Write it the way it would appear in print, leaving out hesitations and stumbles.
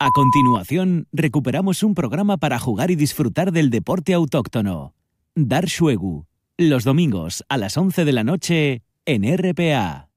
A continuación, recuperamos un programa para jugar y disfrutar del deporte autóctono. Dar Xuegu, los domingos a las 11 de la noche en RPA.